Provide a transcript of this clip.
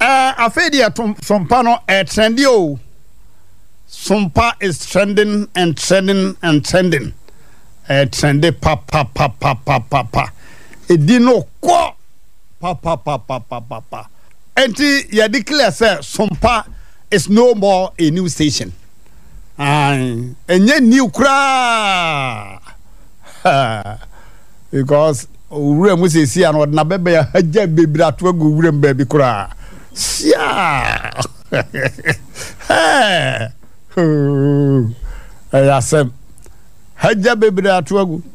Afedia Sompa no trendy o. Sompa is trending and trending and trending. Trendy pa. Edino ko pa. Enti ya declare say Sompa is no more a new station. Enye new kra. Because ure mu se si an na bebe ya haja bebira to agu ure mbabi kra. Sia. Hey. Ayasem. Haja bebira to agu